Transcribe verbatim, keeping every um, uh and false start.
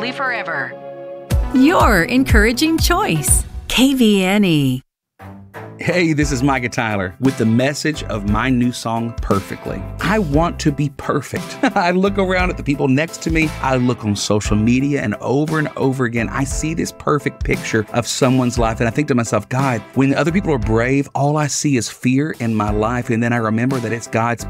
family forever. Your encouraging choice. K V N E. Hey, this is Micah Tyler with the message of my new song, Perfectly. I want to be perfect. I look around at the people next to me. I look on social media, and over and over again, I see this perfect picture of someone's life. And I think to myself, God, when other people are brave, all I see is fear in my life. And then I remember that it's God's